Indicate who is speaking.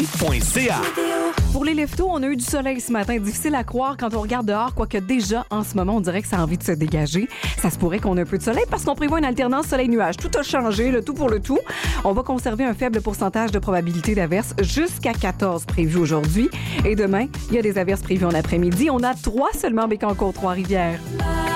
Speaker 1: Pour les leftos, on a eu du soleil ce matin. Difficile à croire quand on regarde dehors, quoique déjà, en ce moment, on dirait que ça a envie de se dégager. Ça se pourrait qu'on ait un peu de soleil parce qu'on prévoit une alternance soleil-nuage. Tout a changé, le tout pour le tout. On va conserver un faible pourcentage de probabilité d'averses jusqu'à 14 prévues aujourd'hui. Et demain, il y a des averses prévues en après-midi. On a 3 seulement Bécancour, Trois-Rivières.